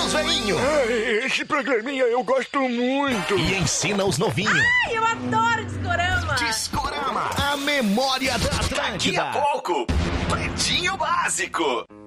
os veinhos. Esse programinha eu gosto muito. E ensina os novinhos. Ai, eu adoro Discorama. Discorama, a memória da Atlântida. Daqui a pouco, Pretinho Básico.